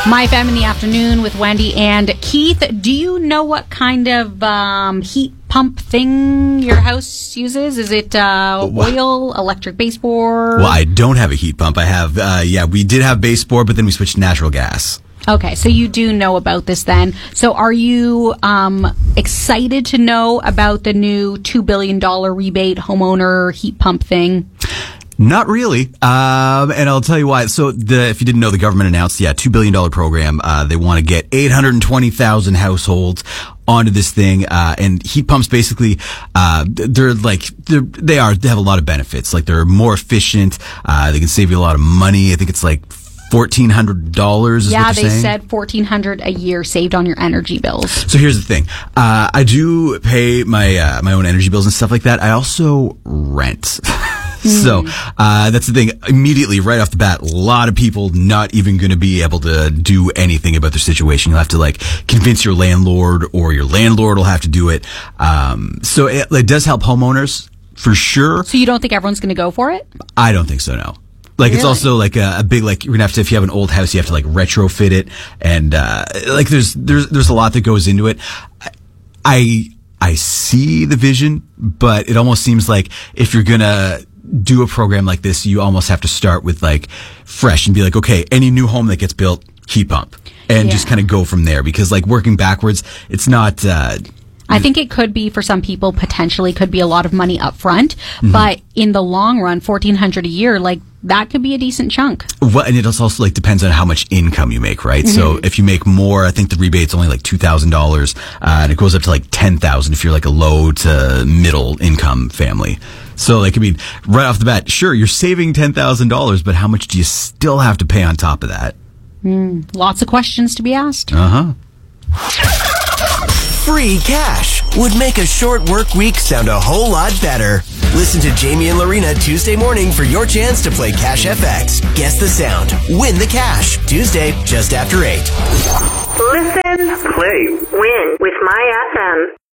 My FM in the afternoon with Wendy and Keith. Do you know what kind of heat pump thing your house uses? Is it oil, electric baseboard? Well, I don't have a heat pump. I have, we did have baseboard, but then we switched to natural gas. Okay, so you do know about this then. So are you excited to know about the new $2 billion rebate homeowner heat pump thing? Not really. And I'll tell you why. So if you didn't know, the government announced, $2 billion program. They want to get 820,000 households onto this thing. And heat pumps basically, they have a lot of benefits. Like they're more efficient. They can save you a lot of money. I think it's like $1,400 is what they're saying. They said $1,400 a year saved on your energy bills. So here's the thing. I do pay my own energy bills and stuff like that. I also rent. So that's the thing. Immediately, right off the bat, a lot of people not even going to be able to do anything about their situation. You'll have to convince your landlord, or your landlord will have to do it. So it does help homeowners for sure. So you don't think everyone's going to go for it? I don't think so, no. It's also a big, you're going to have to, if you have an old house, you have to retrofit it. And, there's a lot that goes into it. I see the vision, but it almost seems like if you're going to do a program like this, you almost have to start with fresh and be okay, any new home that gets built, heat pump. And just kind of go from there, because working backwards, it's not, I think it could be, for some people, potentially could be a lot of money up front, but in the long run, $1,400 a year, that could be a decent chunk. Well, and it also depends on how much income you make, right? So if you make more, I think the rebate's only $2,000, and it goes up to $10,000 if you're a low to middle income family. So right off the bat, sure, you're saving $10,000, but how much do you still have to pay on top of that? Lots of questions to be asked. Free cash would make a short work week sound a whole lot better. Listen to Jamie and Lorena Tuesday morning for your chance to play Cash FX. Guess the sound, win the cash. Tuesday, just after 8. Listen, play, win with My FM.